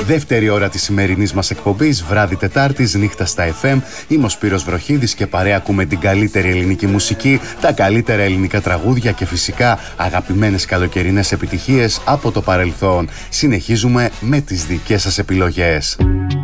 Δεύτερη ώρα της σημερινής μας εκπομπής, βράδυ Τετάρτης, νύχτα στα FM. Είμαι ο Σπύρος Βροχίδης και παρέα ακούμε την καλύτερη ελληνική μουσική, τα καλύτερα ελληνικά τραγούδια και φυσικά αγαπημένες καλοκαιρινές επιτυχίες από το παρελθόν. Συνεχίζουμε με τις δικές σας επιλογές.